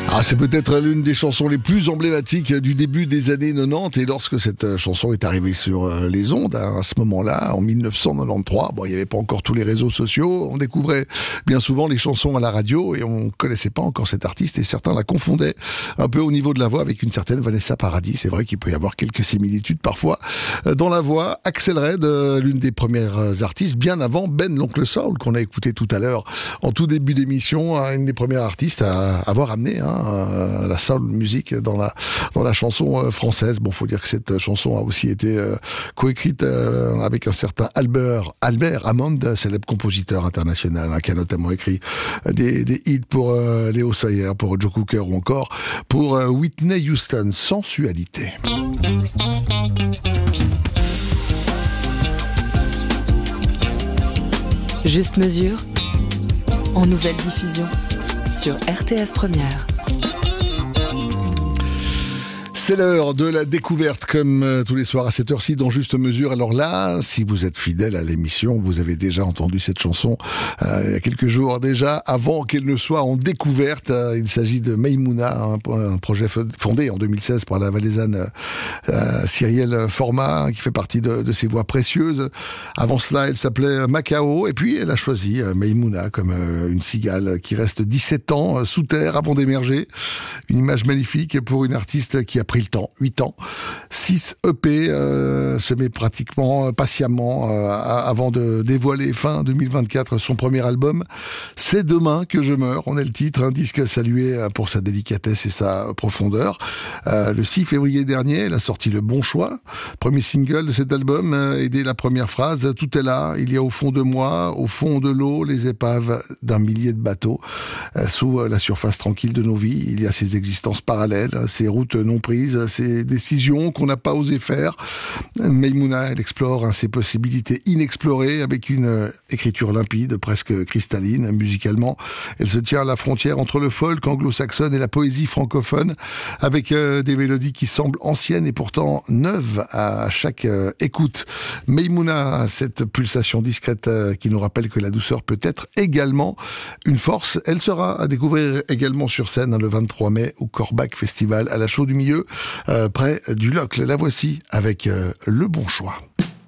Ah, c'est peut-être l'une des chansons les plus emblématiques du début des années 90, et lorsque cette chanson est arrivée sur les ondes, à ce moment-là, en 1993, bon, il n'y avait pas encore tous les réseaux sociaux, on découvrait bien souvent les chansons à la radio et on connaissait pas encore cet artiste et certains la confondaient un peu au niveau de la voix avec une certaine Vanessa Paradis. C'est vrai qu'il peut y avoir quelques similitudes parfois dans la voix. Axel Red, l'une des premières artistes, bien avant Ben l'Oncle Soul, qu'on a écouté tout à l'heure en tout début d'émission, une des premières artistes à avoir amené la soul music dans la chanson française. Bon, faut dire que cette chanson a aussi été coécrite avec un certain Albert Hammond, célèbre compositeur international, qui a notamment écrit des hits pour Léo Sayer, pour Joe Cooker ou encore pour Whitney Houston. Sensualité. Juste mesure, en nouvelle diffusion sur RTS Première. C'est l'heure de la découverte, comme tous les soirs à cette heure-ci, dans Juste Mesure. Alors là, si vous êtes fidèle à l'émission, vous avez déjà entendu cette chanson il y a quelques jours déjà, avant qu'elle ne soit en découverte. Il s'agit de Maïmouna, un projet fondé en 2016 par la valaisanne Cyrielle Format, qui fait partie de ses voix précieuses. Avant cela, elle s'appelait Macao, et puis elle a choisi Maïmouna comme une cigale qui reste 17 ans sous terre avant d'émerger. Une image magnifique pour une artiste qui a pris le temps, 8 ans, 6 EP, semés pratiquement patiemment avant de dévoiler fin 2024 son premier album. C'est demain que je meurs, on est le titre, un disque salué pour sa délicatesse et sa profondeur. Le 6 février dernier, elle a sorti Le Bon Choix, premier single de cet album, et dès la première phrase, tout est là, il y a au fond de moi, au fond de l'eau, les épaves d'un millier de bateaux. Sous la surface tranquille de nos vies, il y a ces existences parallèles, ces routes non prises, ces décisions qu'on n'a pas osé faire. Maïmouna, elle explore ces possibilités inexplorées avec une écriture limpide, presque cristalline. Musicalement, elle se tient à la frontière entre le folk anglo-saxon et la poésie francophone, avec des mélodies qui semblent anciennes et pourtant neuves à chaque écoute. Maïmouna, cette pulsation discrète qui nous rappelle que la douceur peut être également une force. Elle sera à découvrir également sur scène le 23 mai au Corbach Festival à la Chaux du Milieu, près du Locle. La voici avec Le Bon Choix.